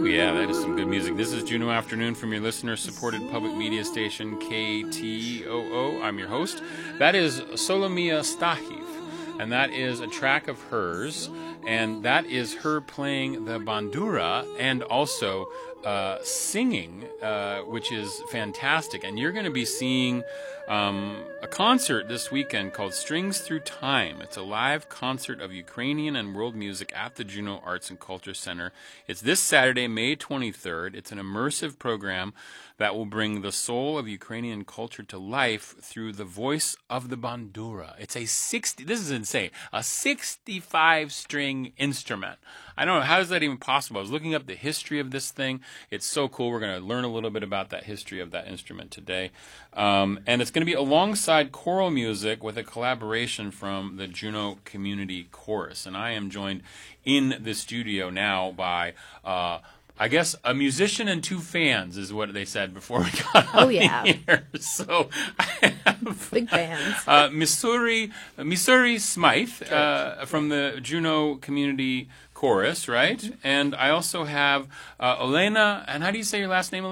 Ooh, yeah, that is some good music. This is Juneau Afternoon from your listener-supported public media station, KTOO. I'm your host. That is Solomia Stahiv, and that is a track of hers, and that is her playing the bandura and also singing, which is fantastic. And you're going to be seeing a concert this weekend called Strings Through Time. It's a live concert of Ukrainian and world music at the Juneau Arts and Culture Center. It's this Saturday, May 23rd. It's an immersive program that will bring the soul of Ukrainian culture to life through the voice of the bandura. It's this is insane, a 65-string instrument. I don't know, how is that even possible? I was looking up the history of this thing. It's so cool. We're going to learn a little bit about that history of that instrument today. And it's going to be alongside choral music with a collaboration from the Juneau Community Chorus. And I am joined in the studio now by I guess a musician and two fans is what they said before we got on here. So I have big fans. Missouri Smythe from the Juneau Community Chorus, right? And I also have Elena, and how do you say your last name, Elena?